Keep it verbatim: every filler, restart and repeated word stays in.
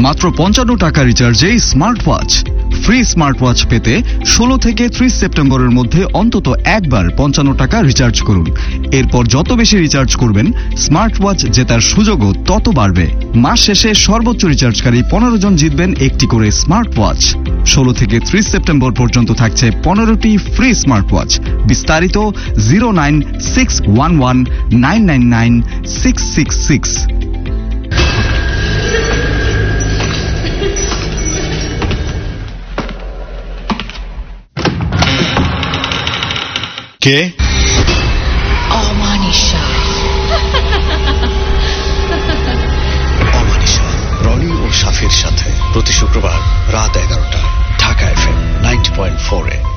মাত্র পঞ্চান্ন টাকা রিচার্জে smart watch. Free smart watch পেতে ষোলো থেকে ত্রিশ সেপ্টেম্বরের মধ্যে অন্তত একবার পঞ্চান্ন টাকা রিচার্জ করুন। এরপর যত বেশি রিচার্জ করবেন স্মার্ট ওয়াচ জেতার সুযোগও তত বাড়বে। মাস শেষে সর্বোচ্চ রিচার্জকারী পনেরো জন জিতবেন একটি করে স্মার্ট ওয়াচ। ষোলো থেকে ত্রিশ সেপ্টেম্বর পর্যন্ত থাকছে পনেরোটি ফ্রি স্মার্ট ওয়াচ। বিস্তারিত zero nine six one one nine nine nine six six six. কে? অমানিশা। অমানিশা রনি ও সাফির সাথে প্রতি শুক্রবার রাত এগারোটা Dhaka FM ninety point four এ।